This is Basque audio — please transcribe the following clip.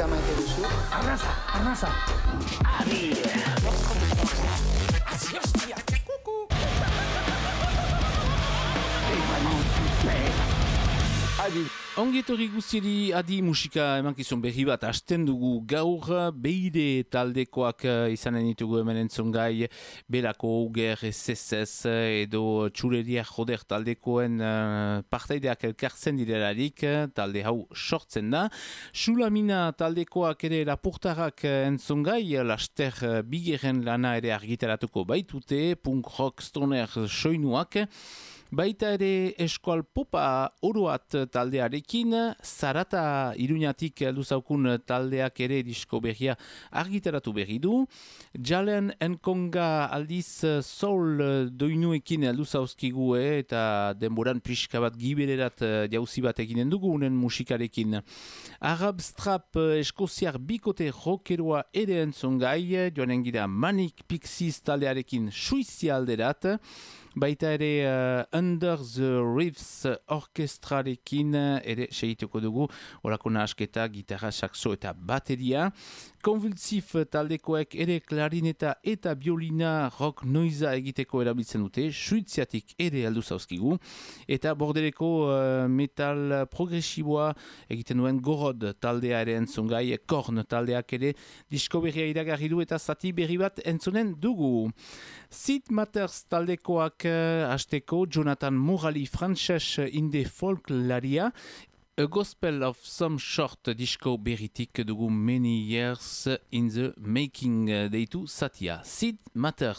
musika maite duzu? Arnasa! Adi! Ongietorri guztieri adi musika emankizun berri bat hasten dugu gaur beire taldekoak izanen ditugu hemen entzongai Belako, Uger, SSS edo Txureria Joder taldekoen partaideak elkartzen direlarik talde hau sortzen da. Sulamina taldekoak ere lapurtarrak entzongai laster bigeren lana ere argitaratuko baitute, punk rock stoner soinuak. Baita ere eskual popa oroat taldearekin, Zarata Iruñatik luzaukun taldeak ere disko berria argitaratu berri du. Jalen Enkonga aldiz soul doinuekin luzauzkigu eta denboran pixka bat gibererat jauzi bat eginen dugu unen musikarekin. Arab Strap eskoziar bikote rockeroa ere entzongai, joanen gira Manic Pixies taldearekin Suizia alderat. Baita ere Under the Reefs orkestrarekin ere segituko dugu, orako nahasketa, gitarra, saxo eta bateria. Konvulsif taldekoek ere klarineta eta biolina rock noiza egiteko erabiltzen dute, Suiziatik ere aldu zauzkigu. Eta bordereko metal progresiboa egiten duen Gorod taldea ere entzungai, Korn taldeak ere disko berria iragarri du eta zati berri bat entzunen dugu. Sid Matters taldekoak hasteko Jonathan Morali Frances inde folklaria, A Gospel of Some Short disko berritik dugu Many Years in the Making deitu zatia. Sid Matters.